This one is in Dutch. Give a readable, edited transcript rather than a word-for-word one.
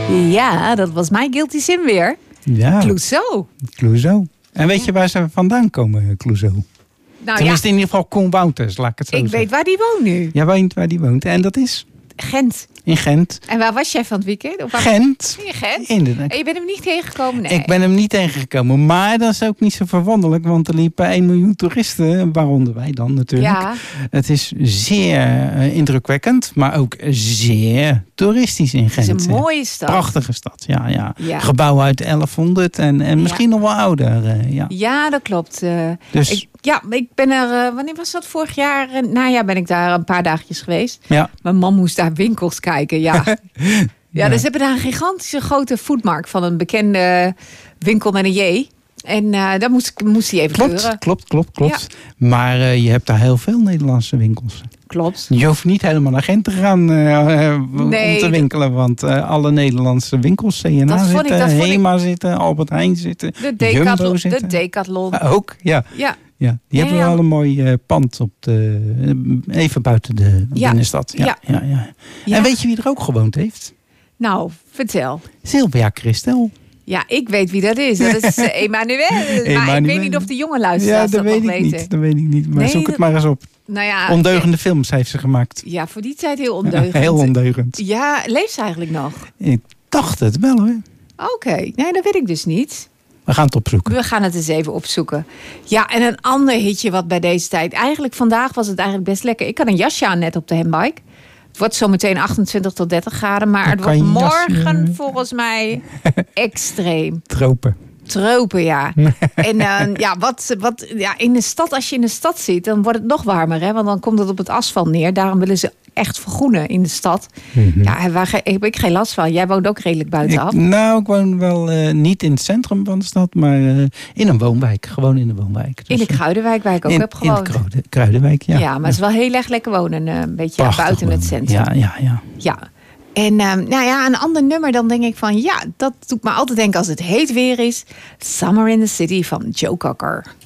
Ja, dat was mijn guilty sin weer. Ja. Clouseau. En weet je waar ze vandaan komen, Clouseau? Nou, Tenminste, in ieder geval Koen Wouters, laat ik het zo zeggen. Ik weet waar die woont nu. Jij weet waar die woont. En dat is? Gent. In Gent. En waar was jij van het weekend? Gent. In Gent? Inderdaad. En je bent hem niet tegengekomen? Nee. Ik ben hem niet tegengekomen. Maar dat is ook niet zo verwonderlijk. Want er liepen 1 miljoen toeristen. Waaronder wij dan natuurlijk. Ja. Het is zeer indrukwekkend. Maar ook zeer toeristisch in Gent. Het is een mooie stad. Prachtige stad. Ja. Ja. Gebouw uit 1100. En misschien nog wel ouder. Ja, dat klopt. Dus... Ik ben er... wanneer was dat? Vorig jaar? Ben ik daar een paar dagjes geweest. Ja. Mijn man moest daar winkels kijken. Ja. Dus ze hebben daar een gigantische grote foodmarkt van een bekende winkel met een J. En daar moest hij even keuren. Klopt. Ja. Maar je hebt daar heel veel Nederlandse winkels. Klopt. Je hoeft niet helemaal naar Gent te gaan om te winkelen. Want alle Nederlandse winkels, C&A zitten, Hema zitten, Albert Heijn zitten, Jumbo zitten. De Decathlon. Ook, ja. Die hebben wel een mooi pand even buiten de binnenstad. Ja. En weet je wie er ook gewoond heeft? Nou, vertel. Sylvia Christel. Ja, ik weet wie dat is. Dat is Emmanuel. Maar ik weet niet of de jonge luisteraars dat nog weten. Dat weet ik niet. Maar zoek het maar eens op. Nou ja, ondeugende films heeft ze gemaakt. Ja, voor die tijd heel ondeugend. Heel ondeugend. Ja, leeft ze eigenlijk nog? Ik dacht het wel hoor. Oké, nee, dat weet ik dus niet. We gaan het opzoeken. We gaan het eens even opzoeken. Ja, en een ander hitje wat bij deze tijd... Eigenlijk vandaag was het eigenlijk best lekker. Ik had een jasje aan net op de handbike. Het wordt zometeen 28 tot 30 graden. Maar het wordt morgen volgens mij extreem. Tropen, ja. En in de stad, als je in de stad zit, dan wordt het nog warmer. Hè? Want dan komt het op het asfalt neer. Daarom willen ze echt vergroenen in de stad. Mm-hmm. Ja, daar heb ik geen last van. Jij woont ook redelijk buitenaf. Ik woon wel niet in het centrum van de stad, maar in een woonwijk. Gewoon in een woonwijk. Dus, in de Kruidenwijk, waar ik ook heb gewoond. In de Kruidenwijk, ja. Ja, maar het is wel heel erg lekker wonen. Een beetje buiten het centrum. Ja. En een ander nummer, dan denk ik van... Ja, dat doet me altijd denken als het heet weer is. Summer in the City van Joe Cocker.